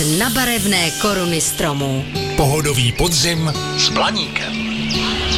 na barevné koruny stromů. Pohodový podzim s Blaníkem.